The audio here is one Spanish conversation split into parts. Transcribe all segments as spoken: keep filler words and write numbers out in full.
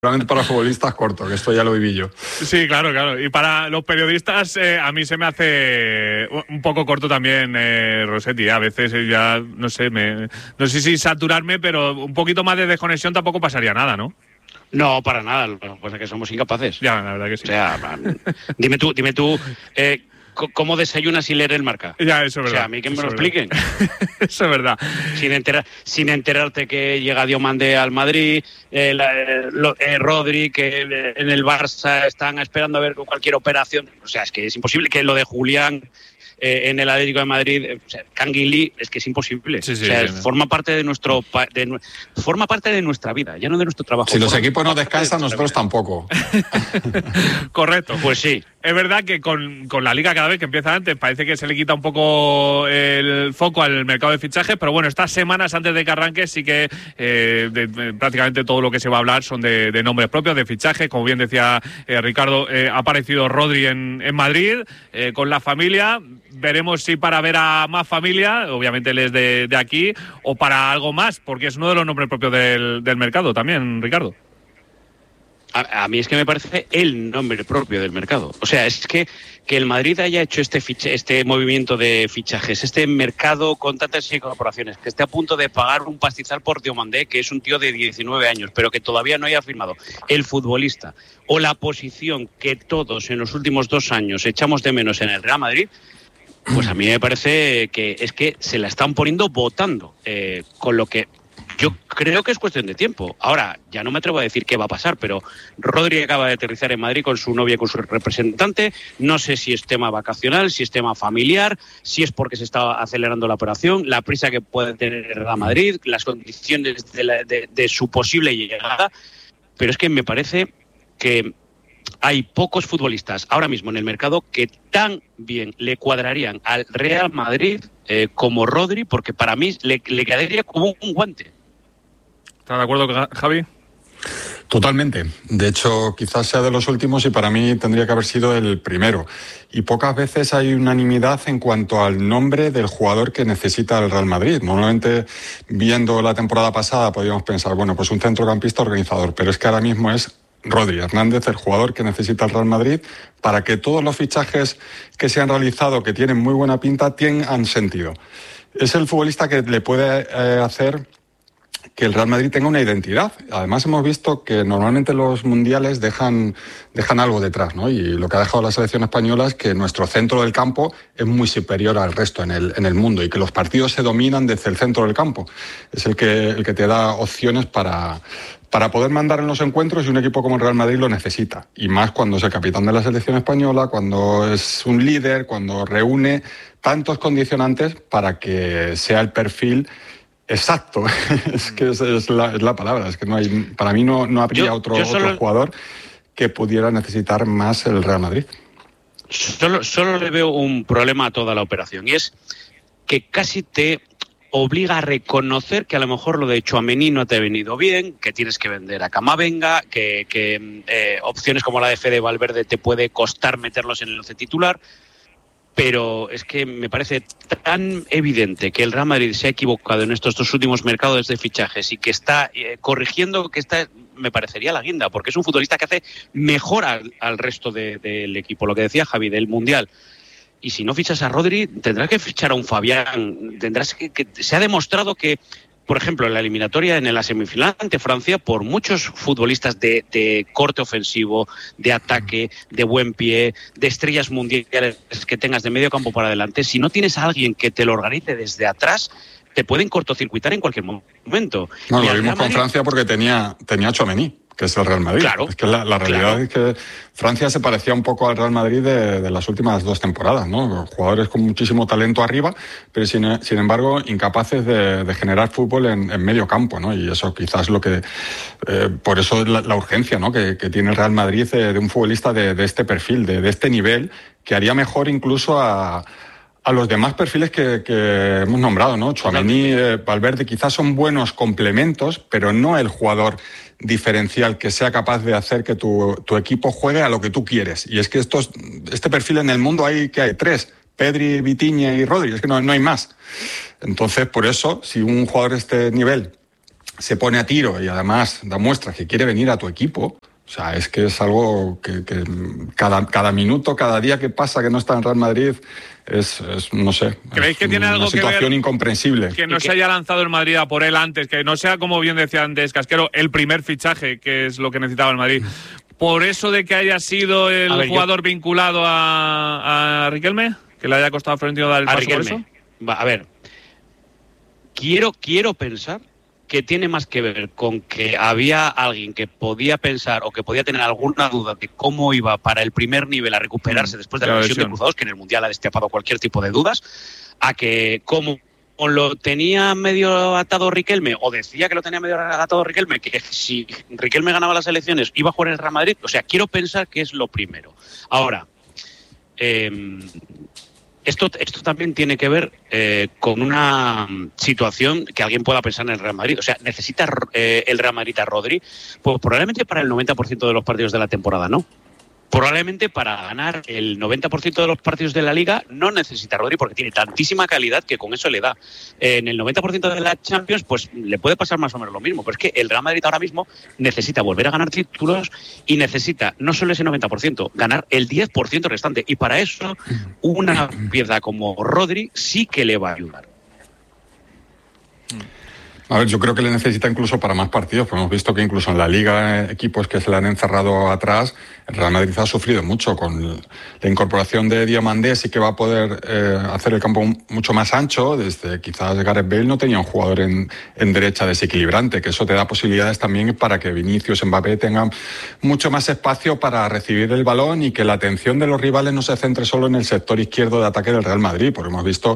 Realmente para futbolistas corto, que esto ya lo viví yo. Sí, claro, claro. Y para los periodistas, eh, a mí se me hace un poco corto también, eh, Rossetti. A veces ya, no sé, me, no sé si saturarme, pero un poquito más de desconexión tampoco pasaría nada, ¿no? No, para nada. Lo que pasa es que somos incapaces. Ya, la verdad que sí. O sea, dime tú, dime tú, eh, ¿cómo desayunas sin leer el Marca? Ya, eso es verdad. O sea, a mí que me eso lo es expliquen. Eso es verdad. Sin, enterar, sin enterarte que llega Diomandé al Madrid, eh, la, eh, lo, eh, Rodri, que en el Barça están esperando a ver cualquier operación. O sea, es que es imposible que lo de Julián eh, en el Atlético de Madrid, eh, o sea, Canguilí, es que es imposible. Sí, sí, o sea, sí, forma parte de nuestro de, forma parte de nuestra vida, ya no de nuestro trabajo. Si los equipos no descansan, de nosotros vida. Tampoco. Correcto. Pues sí. Es verdad que con, con la Liga cada vez que empieza antes parece que se le quita un poco el foco al mercado de fichajes, pero bueno, estas semanas antes de que arranque sí que eh, de, de, prácticamente todo lo que se va a hablar son de, de nombres propios, de fichajes. Como bien decía eh, Ricardo, eh, ha aparecido Rodri en, en Madrid eh, con la familia. Veremos si para ver a más familia, obviamente él es de, de aquí, o para algo más, porque es uno de los nombres propios del, del mercado también, Ricardo. A, a mí es que me parece el nombre propio del mercado. O sea, es que, que el Madrid haya hecho este ficha, este movimiento de fichajes, este mercado con tantas incorporaciones, que esté a punto de pagar un pastizal por Diomandé, que es un tío de diecinueve años, pero que todavía no haya firmado, el futbolista, o la posición que todos en los últimos dos años echamos de menos en el Real Madrid, pues a mí me parece que es que se la están poniendo votando, eh, con lo que yo creo que es cuestión de tiempo. Ahora, ya no me atrevo a decir qué va a pasar, pero Rodri acaba de aterrizar en Madrid con su novia y con su representante. No sé si es tema vacacional, si es tema familiar, si es porque se está acelerando la operación, la prisa que puede tener el Real Madrid, las condiciones de, la, de, de su posible llegada. Pero es que me parece que hay pocos futbolistas ahora mismo en el mercado que tan bien le cuadrarían al Real Madrid eh, como Rodri, porque para mí le, le quedaría como un guante. ¿Estás de acuerdo, Javi? Totalmente. De hecho, quizás sea de los últimos y para mí tendría que haber sido el primero. Y pocas veces hay unanimidad en cuanto al nombre del jugador que necesita el Real Madrid. Normalmente, viendo la temporada pasada, podríamos pensar, bueno, pues un centrocampista organizador, pero es que ahora mismo es Rodri Hernández, el jugador que necesita el Real Madrid para que todos los fichajes que se han realizado, que tienen muy buena pinta, tengan sentido. Es el futbolista que le puede eh, hacer que el Real Madrid tenga una identidad. Además, hemos visto que normalmente los mundiales dejan, dejan algo detrás, ¿no? Y lo que ha dejado la selección española es que nuestro centro del campo es muy superior al resto en el, en el mundo y que los partidos se dominan desde el centro del campo. Es el que, el que te da opciones para, para poder mandar en los encuentros y un equipo como el Real Madrid lo necesita. Y más cuando es el capitán de la selección española, cuando es un líder, cuando reúne tantos condicionantes para que sea el perfil exacto. Es que es, es, la, es la palabra. Es que no hay, para mí no, no habría yo, otro, yo solo, otro jugador que pudiera necesitar más el Real Madrid. Solo, solo le veo un problema a toda la operación y es que casi te obliga a reconocer que a lo mejor lo de Tchouaméni no te ha venido bien, que tienes que vender a Camavinga, que, que eh, opciones como la de Fede Valverde te puede costar meterlos en el once titular. Pero es que me parece tan evidente que el Real Madrid se ha equivocado en estos dos últimos mercados de fichajes y que está eh, corrigiendo, que está, me parecería la guinda, porque es un futbolista que hace mejor al, al resto de, del equipo, lo que decía Javi, del Mundial. Y si no fichas a Rodri, tendrás que fichar a un Fabián, tendrás que, que se ha demostrado que, por ejemplo, en la eliminatoria, en la semifinal ante Francia, por muchos futbolistas de, de corte ofensivo, de ataque, de buen pie, de estrellas mundiales que tengas de medio campo para adelante, si no tienes a alguien que te lo organice desde atrás, te pueden cortocircuitar en cualquier momento. No, lo vimos con Francia porque tenía, tenía Tchouaméni, que es el Real Madrid. Claro, es que la, la realidad claro. es que Francia se parecía un poco al Real Madrid de, de las últimas dos temporadas, ¿no? Jugadores con muchísimo talento arriba, pero sin, sin embargo incapaces de, de generar fútbol en, en medio campo, ¿no? Y eso quizás lo que... Eh, por eso la, la urgencia, ¿no? que, que tiene el Real Madrid de, de un futbolista de, de este perfil, de, de este nivel, que haría mejor incluso a... a los demás perfiles que, que hemos nombrado, ¿no? Tchouaméni, eh, Valverde, quizás son buenos complementos, pero no el jugador diferencial que sea capaz de hacer que tu, tu equipo juegue a lo que tú quieres. Y es que estos, este perfil en el mundo hay que hay tres, Pedri, Vitinha y Rodri, es que no, no hay más. Entonces, por eso, si un jugador de este nivel se pone a tiro y además da muestras que quiere venir a tu equipo, o sea, es que es algo que, que cada, cada minuto, cada día que pasa que no está en Real Madrid es, es no sé, ¿creéis es que tiene una algo situación que ver incomprensible? Que no que... se haya lanzado el Madrid a por él antes, que no sea, como bien decía antes Casquero, el primer fichaje, que es lo que necesitaba el Madrid. ¿Por eso de que haya sido el ver, jugador yo... vinculado a, a Riquelme? ¿Que le haya costado a Florentino dar el a paso Riquelme. por eso? Va, a ver, quiero, quiero pensar que tiene más que ver con que había alguien que podía pensar o que podía tener alguna duda de cómo iba para el primer nivel a recuperarse después de la, la lesión de Cruzados, que en el Mundial ha destapado cualquier tipo de dudas, a que como lo tenía medio atado Riquelme, o decía que lo tenía medio atado Riquelme, que si Riquelme ganaba las elecciones iba a jugar en el Real Madrid. O sea, quiero pensar que es lo primero. Ahora, eh, Esto, esto también tiene que ver eh, con una situación que alguien pueda pensar en el Real Madrid. O sea, ¿necesita eh, el Real Madrid a Rodri? Pues probablemente para el noventa por ciento de los partidos de la temporada no. Probablemente para ganar el noventa por ciento de los partidos de la Liga no necesita a Rodri, porque tiene tantísima calidad que con eso le da. Eh, en el noventa por ciento de la Champions pues le puede pasar más o menos lo mismo. Pero es que el Real Madrid ahora mismo necesita volver a ganar títulos y necesita no solo ese noventa por ciento, ganar el diez por ciento restante. Y para eso una pieza como Rodri sí que le va a ayudar. A ver, yo creo que le necesita incluso para más partidos, porque hemos visto que incluso en la Liga, eh, equipos que se le han encerrado atrás, el Real Madrid ha sufrido mucho. Con la incorporación de Diomandé sí que va a poder eh, hacer el campo mucho más ancho. Desde quizás Gareth Bale no tenía un jugador en, en derecha desequilibrante, que eso te da posibilidades también para que Vinicius, Mbappé tengan mucho más espacio para recibir el balón y que la atención de los rivales no se centre solo en el sector izquierdo de ataque del Real Madrid, porque hemos visto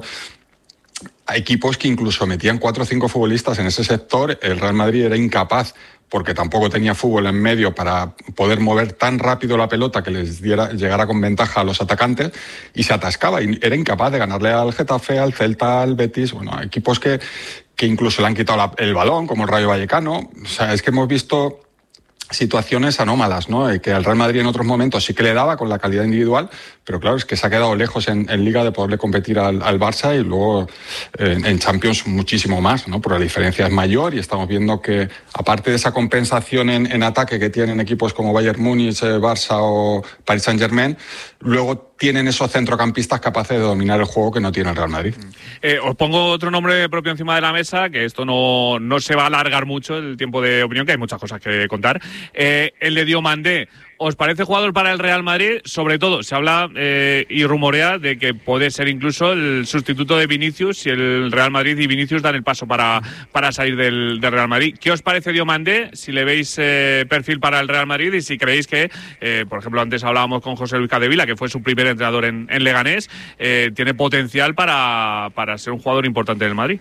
a equipos que incluso metían cuatro o cinco futbolistas en ese sector. El Real Madrid era incapaz, porque tampoco tenía fútbol en medio para poder mover tan rápido la pelota que les diera, llegara con ventaja a los atacantes, y se atascaba y era incapaz de ganarle al Getafe, al Celta, al Betis, bueno, equipos que, que incluso le han quitado la, el balón, como el Rayo Vallecano. O sea, es que hemos visto situaciones anómalas, ¿no? Que al Real Madrid en otros momentos sí que le daba con la calidad individual, pero claro, es que se ha quedado lejos en, en Liga de poderle competir al, al Barça, y luego eh, en Champions muchísimo más, ¿no? Porque la diferencia es mayor y estamos viendo que, aparte de esa compensación en, en ataque que tienen equipos como Bayern Múnich, eh, Barça o Paris Saint-Germain, luego tienen esos centrocampistas capaces de dominar el juego que no tiene el Real Madrid. Eh, os pongo otro nombre propio encima de la mesa, que esto no, no se va a alargar mucho el tiempo de opinión, que hay muchas cosas que contar. Eh, el de Diomandé, ¿os parece jugador para el Real Madrid? Sobre todo, se habla eh, y rumorea de que puede ser incluso el sustituto de Vinicius si el Real Madrid y Vinicius dan el paso para, para salir del, del Real Madrid. ¿Qué os parece Diomandé? Si le veis eh, perfil para el Real Madrid y si creéis que, eh, por ejemplo, antes hablábamos con José Luis Capdevila, que fue su primer entrenador en, en Leganés, eh, tiene potencial para, para ser un jugador importante del Madrid.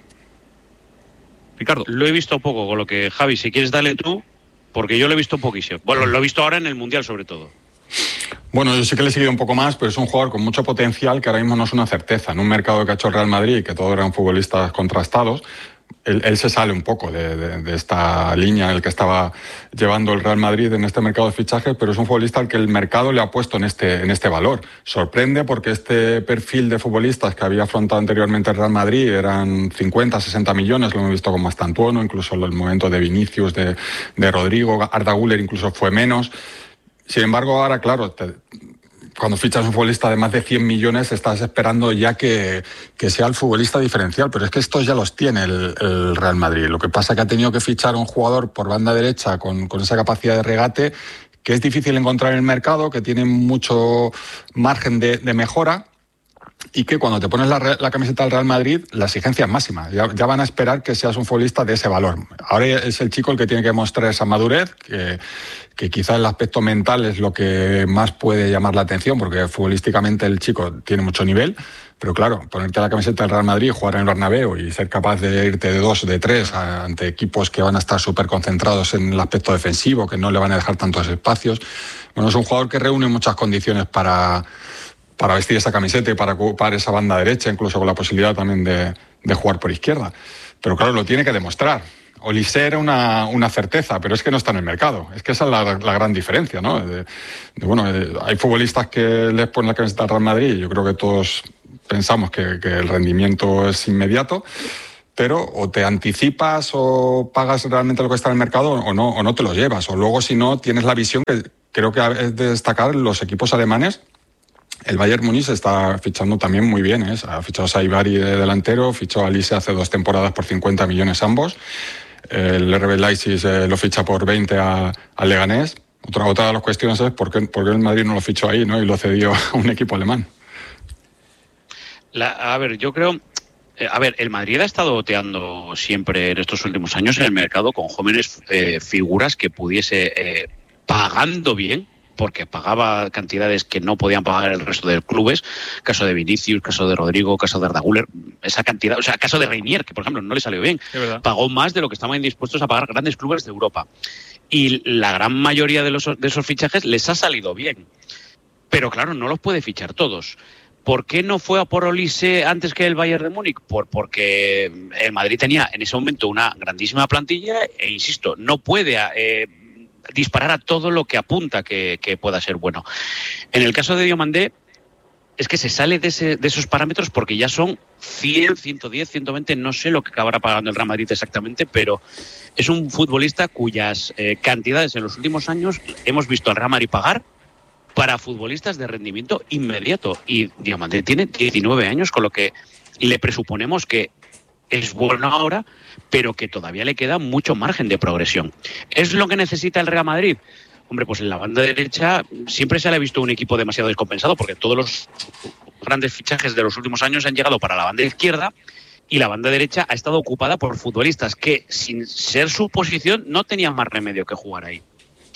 Ricardo. Lo he visto poco, con lo que, Javi, si quieres darle tú, porque yo lo he visto poquísimo. Bueno, lo he visto ahora en el Mundial sobre todo. Bueno, yo sí que le he seguido un poco más, pero es un jugador con mucho potencial que ahora mismo no es una certeza. En un mercado que ha hecho el Real Madrid, que todos eran futbolistas contrastados, él, él se sale un poco de, de, de esta línea en el que estaba llevando el Real Madrid en este mercado de fichajes, pero es un futbolista al que el mercado le ha puesto en este, en este valor. Sorprende porque este perfil de futbolistas que había afrontado anteriormente el Real Madrid eran cincuenta, sesenta millones, lo hemos visto con Mastantuono, incluso en el momento de Vinicius, de, de Rodrigo, Arda Güler incluso fue menos. Sin embargo, ahora, claro, te, cuando fichas un futbolista de más de cien millones, estás esperando ya que, que sea el futbolista diferencial, pero es que estos ya los tiene el, el Real Madrid. Lo que pasa es que ha tenido que fichar un jugador por banda derecha con, con esa capacidad de regate, que es difícil encontrar en el mercado, que tiene mucho margen de, de mejora, y que cuando te pones la, la camiseta del Real Madrid, la exigencia es máxima. Ya, ya van a esperar que seas un futbolista de ese valor. Ahora es el chico el que tiene que mostrar esa madurez, que, que quizás el aspecto mental es lo que más puede llamar la atención, porque futbolísticamente el chico tiene mucho nivel. Pero claro, ponerte la camiseta del Real Madrid, jugar en el Bernabéu y ser capaz de irte de dos, de tres ante equipos que van a estar súper concentrados en el aspecto defensivo, que no le van a dejar tantos espacios. Bueno, es un jugador que reúne muchas condiciones para... para vestir esa camiseta y para ocupar esa banda derecha, incluso con la posibilidad también de, de jugar por izquierda. Pero claro, lo tiene que demostrar. Olise era una, una certeza, pero es que no está en el mercado. Es que esa es la, la gran diferencia, ¿no? De, de, bueno, de, hay futbolistas que les ponen la camiseta al Real Madrid y yo creo que todos pensamos que, que el rendimiento es inmediato, pero o te anticipas o pagas realmente lo que está en el mercado o no, o no te lo llevas. O luego, si no, tienes la visión que creo que es de destacar los equipos alemanes. El Bayern Múnich está fichando también muy bien, ¿eh? Ha fichado a Saibari de delantero, fichó a Lise hace dos temporadas por cincuenta millones ambos. El R B Leipzig eh, lo ficha por veinte a, a Leganés. Otra, otra de las cuestiones es por qué, por qué el Madrid no lo fichó ahí, ¿no? Y lo cedió a un equipo alemán. La, a ver, yo creo... Eh, a ver, el Madrid ha estado oteando siempre en estos últimos años en el mercado con jóvenes eh, figuras que pudiese, eh, pagando bien, porque pagaba cantidades que no podían pagar el resto de clubes, caso de Vinicius, caso de Rodrigo, caso de Arda Güler, esa cantidad, o sea, caso de Reinier, que por ejemplo no le salió bien, pagó más de lo que estaban dispuestos a pagar grandes clubes de Europa. Y la gran mayoría de, los, de esos fichajes les ha salido bien, pero claro, no los puede fichar todos. ¿Por qué no fue a por Olise antes que el Bayern de Múnich? Por, porque el Madrid tenía en ese momento una grandísima plantilla e, insisto, no puede eh, disparar a todo lo que apunta que, que pueda ser bueno. En el caso de Diomandé, es que se sale de, ese, de esos parámetros porque ya son cien, ciento diez, ciento veinte, no sé lo que acabará pagando el Real Madrid exactamente, pero es un futbolista cuyas eh, cantidades en los últimos años hemos visto al Real Madrid pagar para futbolistas de rendimiento inmediato. Y Diomandé tiene diecinueve años, con lo que le presuponemos que es bueno ahora, pero que todavía le queda mucho margen de progresión. ¿Es lo que necesita el Real Madrid? Hombre, pues en la banda derecha siempre se le ha visto un equipo demasiado descompensado, porque todos los grandes fichajes de los últimos años han llegado para la banda izquierda y la banda derecha ha estado ocupada por futbolistas que, sin ser su posición, no tenían más remedio que jugar ahí.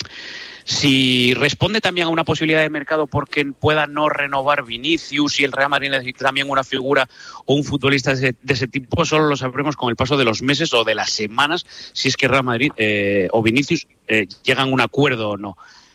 Si responde también a una posibilidad de mercado porque pueda no renovar Vinicius y el Real Madrid necesita también una figura o un futbolista de ese, de ese tipo, solo lo sabremos con el paso de los meses o de las semanas, si es que Real Madrid eh, o Vinicius eh, llegan a un acuerdo o no.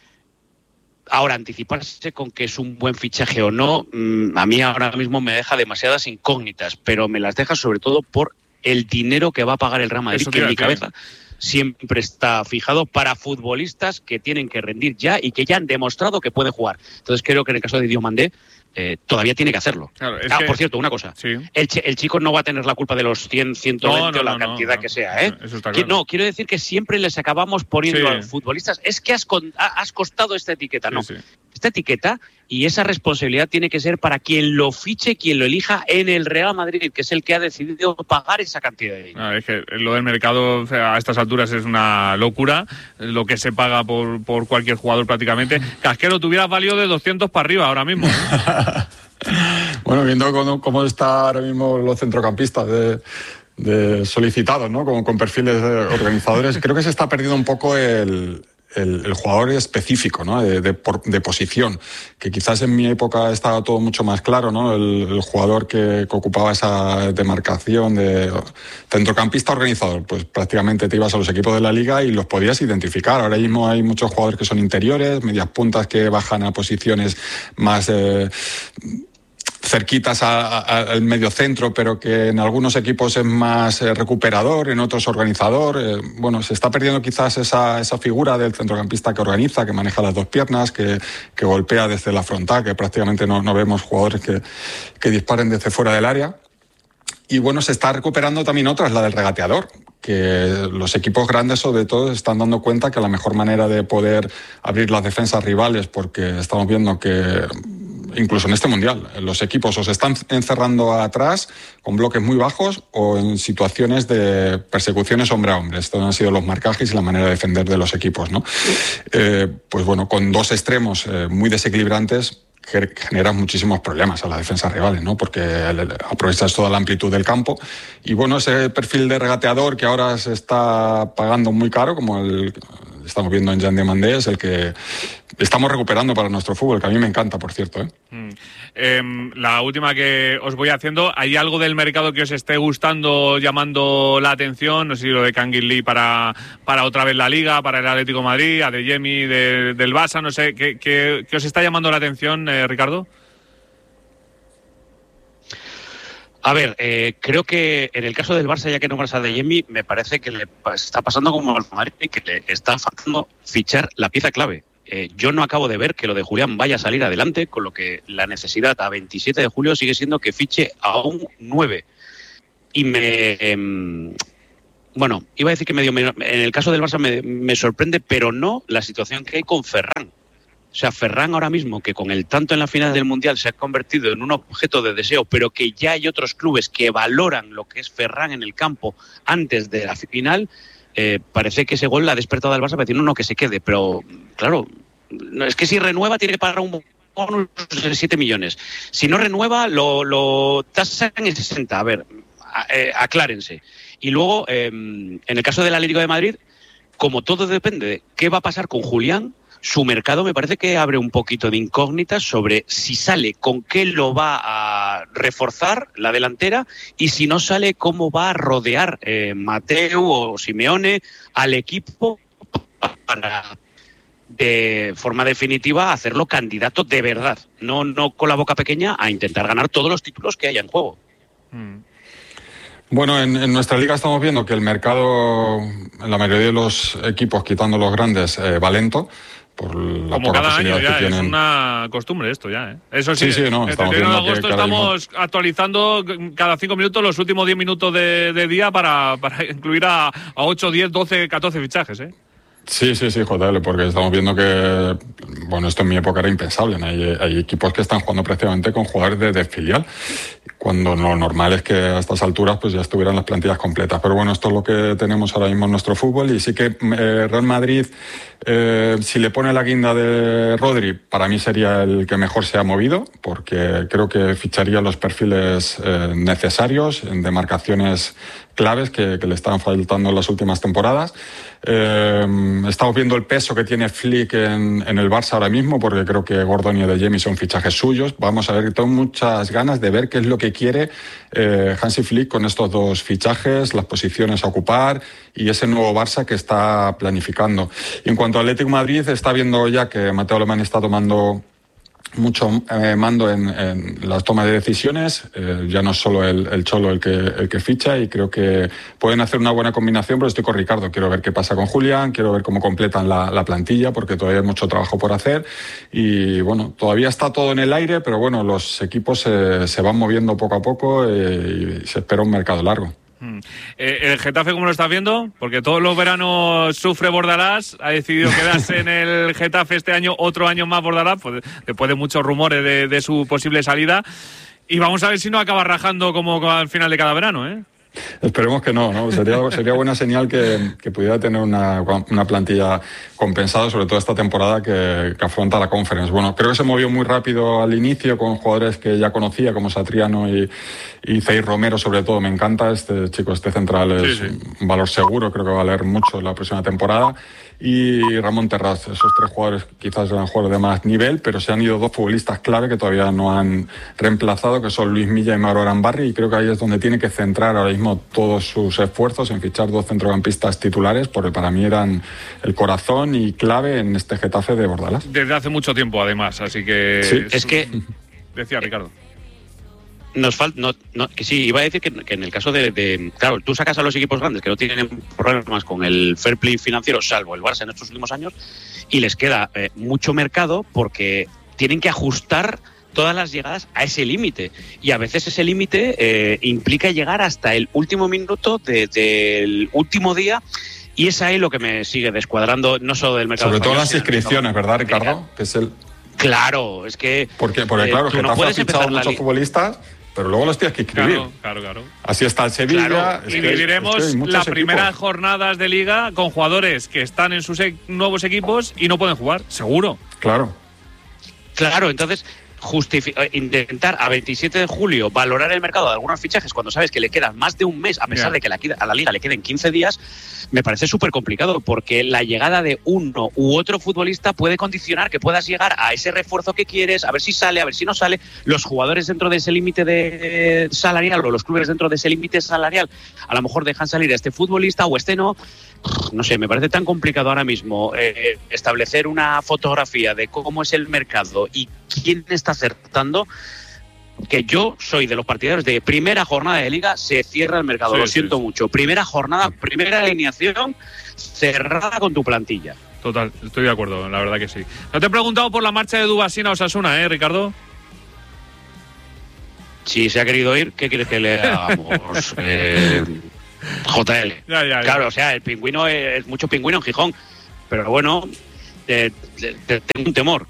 Ahora, anticiparse con que es un buen fichaje o no, mmm, a mí ahora mismo me deja demasiadas incógnitas, pero me las deja sobre todo por el dinero que va a pagar el Real Madrid, que en mi cabeza siempre está fijado para futbolistas que tienen que rendir ya y que ya han demostrado que pueden jugar. Entonces creo que en el caso de Diomandé eh, todavía tiene que hacerlo. Claro, ah, que... por cierto, una cosa. Sí. El, ch el chico no va a tener la culpa de los cien, ciento veinte no, no, o la no, cantidad no, que sea. ¿eh? Eso está claro. Que, no, quiero decir que siempre les acabamos poniendo sí. a los futbolistas. Es que has, con, has costado esta etiqueta. Sí, no, sí. Esta etiqueta y esa responsabilidad tiene que ser para quien lo fiche, quien lo elija en el Real Madrid, que es el que ha decidido pagar esa cantidad de dinero. No, es que lo del mercado, o sea, a estas alturas es una locura, lo que se paga por, por cualquier jugador prácticamente. Casquero, tuvieras valido de doscientos para arriba ahora mismo. Bueno, viendo cómo, cómo está ahora mismo los centrocampistas de, de solicitados, ¿no? Con, con perfiles de organizadores, creo que se está perdiendo un poco el... El, el jugador específico, ¿no? de, de, de posición, que quizás en mi época estaba todo mucho más claro, ¿no? El, el jugador que, que ocupaba esa demarcación de centrocampista organizador, pues prácticamente te ibas a los equipos de la liga y los podías identificar. Ahora mismo hay muchos jugadores que son interiores, medias puntas que bajan a posiciones más... Eh, cerquitas a, a, al medio centro, pero que en algunos equipos es más eh, recuperador, en otros organizador. Eh, bueno, se está perdiendo quizás esa, esa figura del centrocampista que organiza, que maneja las dos piernas, que, que golpea desde la frontal, que prácticamente no, no vemos jugadores que, que disparen desde fuera del área. Y bueno, se está recuperando también otras, la del regateador, que los equipos grandes sobre todo están dando cuenta que la mejor manera de poder abrir las defensas rivales, porque estamos viendo que incluso en este mundial los equipos o se están encerrando atrás con bloques muy bajos o en situaciones de persecuciones hombre a hombre. Estos han sido los marcajes y la manera de defender de los equipos, ¿no? Eh, pues bueno, con dos extremos eh, muy desequilibrantes generan muchísimos problemas a las defensas rivales, ¿no? Porque aprovechas toda la amplitud del campo y bueno, ese perfil de regateador que ahora se está pagando muy caro, como el estamos viendo en Jean Diomandé, es el que estamos recuperando para nuestro fútbol, que a mí me encanta, por cierto, ¿eh? Mm. Eh, la última que os voy haciendo, ¿hay algo del mercado que os esté gustando, llamando la atención? No sé si lo de Kangin Lee para, para otra vez la Liga, para el Atlético de Madrid, Adeyemi de, del Barça, no sé, ¿qué, qué, qué os está llamando la atención, eh, Ricardo? A ver, eh, creo que en el caso del Barça, ya que nombras a Adeyemi, me parece que le está pasando como al Madrid, que le está faltando fichar la pieza clave. Eh, yo no acabo de ver que lo de Julián vaya a salir adelante, con lo que la necesidad a veintisiete de julio sigue siendo que fiche a un nueve. y me... Eh, bueno, iba a decir que medio, en el caso del Barça me, me sorprende, pero no la situación que hay con Ferran. O sea, Ferran ahora mismo, que con el tanto en la final del Mundial se ha convertido en un objeto de deseo, pero que ya hay otros clubes que valoran lo que es Ferran en el campo antes de la final, eh, parece que ese gol la ha despertado al Barça para decir, no, no, que se quede. Pero, claro, no, es que si renueva tiene que pagar un bonus de siete millones. Si no renueva, lo, lo tasan en sesenta. A ver, a, eh, aclárense. Y luego, eh, en el caso del Atlético de Madrid, como todo depende de qué va a pasar con Julián, su mercado me parece que abre un poquito de incógnitas sobre si sale, con qué lo va a reforzar la delantera, y si no sale, cómo va a rodear eh, Mateu o Simeone al equipo para, de forma definitiva, hacerlo candidato de verdad, no, no con la boca pequeña, a intentar ganar todos los títulos que haya en juego. Mm. Bueno, en, en nuestra liga estamos viendo que el mercado, en la mayoría de los equipos, quitando los grandes, eh, va lento. Por la Como cada año ya, que es una costumbre esto ya, ¿eh? Eso sí, sí, sí no, el treinta y uno de agosto estamos mismo... actualizando cada cinco minutos los últimos diez minutos de, de día para, para incluir a, a ocho, diez, doce, catorce fichajes, ¿eh? Sí, sí, sí, J L, porque estamos viendo que, bueno, esto en mi época era impensable, ¿no? Hay, hay equipos que están jugando prácticamente con jugadores de, de filial, cuando lo normal es que a estas alturas pues ya estuvieran las plantillas completas. Pero bueno, esto es lo que tenemos ahora mismo en nuestro fútbol, y sí que eh, Real Madrid, eh, si le pone la guinda de Rodri, para mí sería el que mejor se ha movido, porque creo que ficharía los perfiles eh, necesarios, en demarcaciones claves que, que le estaban faltando en las últimas temporadas. Eh, estamos viendo el peso que tiene Flick en, en el Barça ahora mismo, porque creo que Gordon y De Jemi son fichajes suyos. Vamos a ver, tengo muchas ganas de ver qué es lo que quiere eh, Hansi Flick con estos dos fichajes, las posiciones a ocupar y ese nuevo Barça que está planificando. Y en cuanto al Atlético de Madrid, está viendo ya que Mateo Alemán está tomando mucho eh, mando en, en las tomas de decisiones, eh, ya no es solo el, el Cholo el que, el que ficha, y creo que pueden hacer una buena combinación, pero estoy con Ricardo, quiero ver qué pasa con Julián, quiero ver cómo completan la, la plantilla, porque todavía hay mucho trabajo por hacer, y bueno, todavía está todo en el aire, pero bueno, los equipos se, se van moviendo poco a poco eh, y se espera un mercado largo. Eh, ¿El Getafe cómo lo estás viendo? Porque todos los veranos sufre Bordalás, ha decidido quedarse en el Getafe este año, otro año más Bordalás, pues, después de muchos rumores de, de su posible salida, y vamos a ver si no acaba rajando como al final de cada verano, ¿eh? Esperemos que no, ¿no? Sería, sería buena señal que, que pudiera tener una, una plantilla compensada, sobre todo esta temporada que, que afronta la Conference. Bueno, creo que se movió muy rápido al inicio con jugadores que ya conocía, como Satriano y, y Zeir Romero, sobre todo. Me encanta este chico, este central es sí, sí. un valor seguro, creo que va a valer mucho la próxima temporada. Y Ramón Terraz, esos tres jugadores quizás eran jugadores de más nivel, pero se han ido dos futbolistas clave que todavía no han reemplazado, que son Luis Milla y Mauro Arambarri, y creo que ahí es donde tiene que centrar ahora mismo todos sus esfuerzos en fichar dos centrocampistas titulares, porque para mí eran el corazón y clave en este Getafe de Bordalás. Desde hace mucho tiempo, además, así que... Sí. Es que... Decía Ricardo. Nos falta, no, no, que sí, iba a decir que, que en el caso de, de, claro, tú sacas a los equipos grandes que no tienen problemas con el fair play financiero, salvo el Barça en estos últimos años, y les queda eh, mucho mercado porque tienen que ajustar todas las llegadas a ese límite, y a veces ese límite eh, implica llegar hasta el último minuto de, del último día, y es ahí lo que me sigue descuadrando, no solo del mercado. Sobre todo las inscripciones, ¿verdad, Ricardo? Que es el... Claro, es que... Porque, porque eh, claro, que no te has fichado muchos li- futbolistas, pero luego los tienes que inscribir. Claro, claro, claro. Así está el Sevilla. Claro, es y que, viviremos es que las equipos. primeras jornadas de Liga con jugadores que están en sus e- nuevos equipos y no pueden jugar, seguro. Claro. Claro, entonces... Justific- intentar a veintisiete de julio valorar el mercado de algunos fichajes cuando sabes que le quedan más de un mes, a pesar yeah. de que la, a la Liga le queden quince días, me parece súper complicado, porque la llegada de uno u otro futbolista puede condicionar que puedas llegar a ese refuerzo que quieres, a ver si sale, a ver si no sale. Los jugadores dentro de ese límite de salarial, o los clubes dentro de ese límite salarial, a lo mejor dejan salir a este futbolista o este no. No sé, me parece tan complicado ahora mismo eh, establecer una fotografía de cómo es el mercado y quién está acertando, que yo soy de los partidarios de primera jornada de Liga, se cierra el mercado, sí, lo siento sí, mucho. Primera jornada, primera alineación cerrada con tu plantilla. Total, estoy de acuerdo, la verdad que sí. No te he preguntado por la marcha de Dubasina a Osasuna, ¿eh, Ricardo? Si se ha querido ir, ¿qué quieres que le hagamos? eh, J L. Ya, ya, ya. Claro, o sea, el pingüino es, es mucho pingüino en Gijón. Pero bueno, eh, te, te, tengo un temor.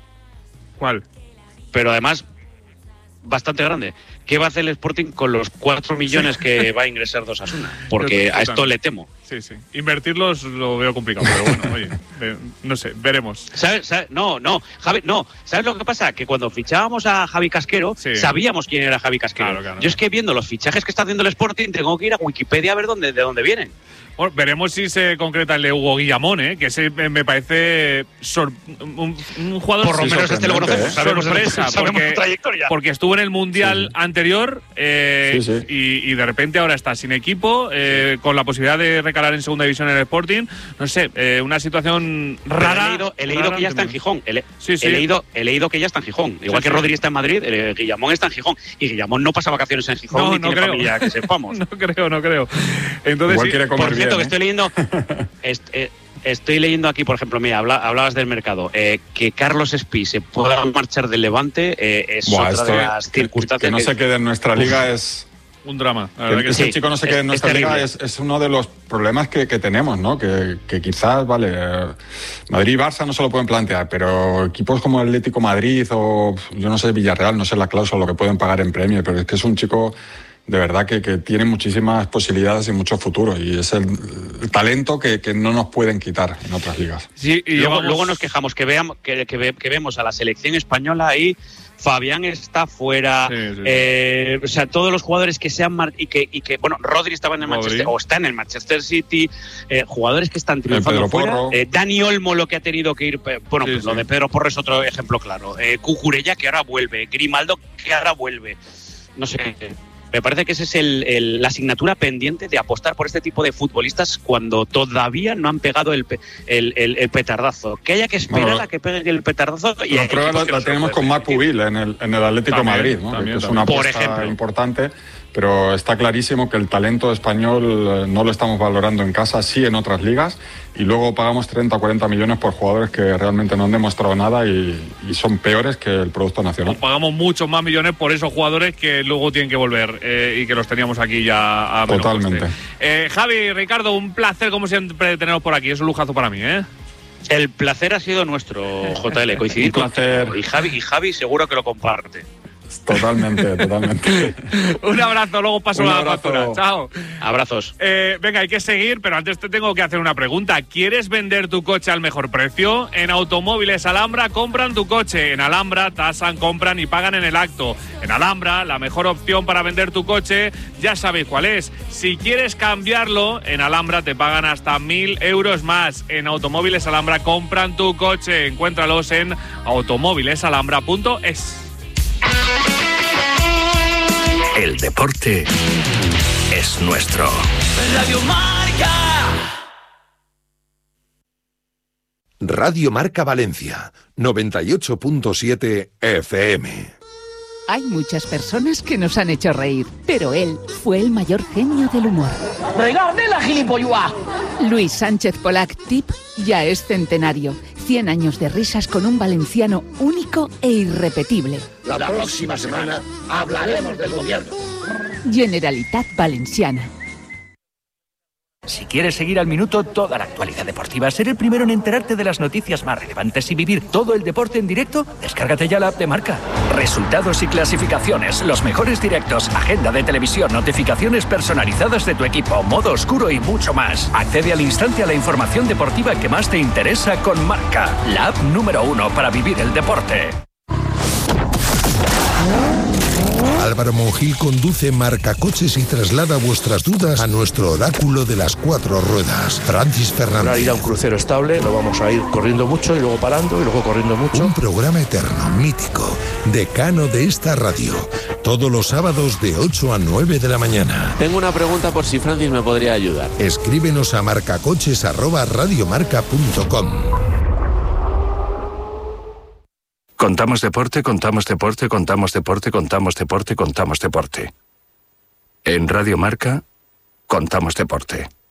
¿Cuál? Pero además, bastante grande. ¿Qué va a hacer el Sporting con los cuatro millones que va a ingresar dos Osasuna? Porque a esto le temo. Sí, sí. Invertirlos lo veo complicado, pero bueno, oye, eh, no sé, veremos. ¿Sabes? ¿Sabes? No, no, Javi, no. ¿Sabes lo que pasa? Que cuando fichábamos a Javi Casquero, sí, sabíamos quién era Javi Casquero. Claro, claro. Yo es que viendo los fichajes que está haciendo el Sporting, tengo que ir a Wikipedia a ver dónde, de dónde vienen. Bueno, veremos si se concreta el de Hugo Guillamón, ¿eh? Que ese me parece sor- un, un jugador Por lo menos este lo conocemos, ¿eh? sabemos, sorpresa, sabemos porque, su trayectoria. porque estuvo en el Mundial sí, sí. anterior eh, sí, sí. Y, y de repente ahora está sin equipo, eh, con la posibilidad de recalar en segunda división en el Sporting. No sé, eh, una situación rara. He leído, he leído rara, que ya está en Gijón. He, sí, sí. he, leído, he leído que ya está en Gijón. Igual sí, que sí. Rodri está en Madrid, eh, Guillamón está en Gijón. Y Guillamón no pasa vacaciones en Gijón No, ni no tiene creo. familia, que sepamos. No creo, no creo. Entonces, Igual sí, quiere comer Por cierto, bien, que ¿eh? estoy leyendo. est, eh, estoy leyendo aquí, por ejemplo, mira, habla, hablabas del mercado. Eh, que Carlos Espí se pueda marchar del Levante eh, es Buah, otra esto de que- las que, circunstancias. que no se quede en nuestra liga es... un drama. La Que verdad que ese sí. chico no se quede en Es- nuestra es liga terrible. es, es uno de los problemas que, que tenemos, ¿no? Que, que quizás, vale, eh, Madrid y Barça no se lo pueden plantear, pero equipos como el Atlético Madrid o, yo no sé, Villarreal, no sé la cláusula, lo que pueden pagar en premio, pero es que es un chico de verdad que, que tiene muchísimas posibilidades y mucho futuro, y es el, el talento que, que no nos pueden quitar en otras ligas. Sí, y Luego, llevamos- luego nos quejamos que veamos que, que, ve- que vemos a la selección española ahí. Fabián está fuera, Sí, sí, sí. eh, o sea, todos los jugadores que se han mar- y que, y que bueno, Rodri estaba en el Rodri. Manchester o está en el Manchester City, eh, jugadores que están triunfando Pedro fuera. Porro. Eh, Dani Olmo lo que ha tenido que ir, eh, bueno, Sí, pues lo sí. de Pedro Porro es otro ejemplo claro. Eh, Cucurella que ahora vuelve, Grimaldo que ahora vuelve, no sé. Me parece que esa es el, el, la asignatura pendiente de apostar por este tipo de futbolistas cuando todavía no han pegado el, pe- el, el, el petardazo. Que haya que esperar Bueno, a que peguen el petardazo. Y La hay prueba equipos la, que la no se lo tenemos pueden con Marc permitir. Pubil en el, en el Atlético También, de Madrid, ¿no? también, que es también. una Por apuesta ejemplo. importante, pero está clarísimo que el talento español eh, no lo estamos valorando en casa, sí en otras ligas, y luego pagamos treinta o cuarenta millones por jugadores que realmente no han demostrado nada y, y son peores que el producto nacional. pagamos muchos más millones por esos jugadores que luego tienen que volver eh, y que los teníamos aquí ya a menos Totalmente. coste. Eh, Javi, Ricardo, un placer como siempre teneros por aquí. Es un lujazo para mí, ¿eh? El placer ha sido nuestro, J L, coincidir Un placer. contigo. Y Javi, y Javi seguro que lo comparte. Totalmente, totalmente. Un abrazo, luego paso Un la abrazo. factura. Chao. Abrazos. Eh, venga, hay que seguir, pero antes te tengo que hacer una pregunta. ¿Quieres vender tu coche al mejor precio? En Automóviles Alhambra compran tu coche. En Alhambra tasan, compran y pagan en el acto. En Alhambra, la mejor opción para vender tu coche, ya sabéis cuál es. Si quieres cambiarlo, en Alhambra te pagan hasta mil euros más. En Automóviles Alhambra compran tu coche. Encuéntralos en automóvilesalhambra punto es. El deporte es nuestro. Radio Marca. Radio Marca Valencia, noventa y ocho punto siete F M. Hay muchas personas que nos han hecho reír, pero él fue el mayor genio del humor. ¡Regarde la gilipollua! Luis Sánchez Polac, Tip, ya es centenario. cien años de risas con un valenciano único e irrepetible. La próxima semana hablaremos del gobierno. Generalitat Valenciana. Si quieres seguir al minuto toda la actualidad deportiva, ser el primero en enterarte de las noticias más relevantes y vivir todo el deporte en directo, descárgate ya la app de Marca. Resultados y clasificaciones, los mejores directos, agenda de televisión, notificaciones personalizadas de tu equipo, modo oscuro y mucho más. Accede al instante a la información deportiva que más te interesa con Marca, la app número uno para vivir el deporte. Álvaro Monjil conduce Marca Coches y traslada vuestras dudas a nuestro oráculo de las cuatro ruedas, Francis Fernández. Ir a un crucero estable, lo vamos a ir corriendo mucho y luego parando y luego corriendo mucho. Un programa eterno, mítico, decano de esta radio. Todos los sábados de ocho a nueve de la mañana. Tengo una pregunta por si Francis me podría ayudar. Escríbenos a marcacoches arroba radiomarca punto com. Contamos deporte, contamos deporte, contamos deporte, contamos deporte, contamos deporte. En Radio Marca, contamos deporte.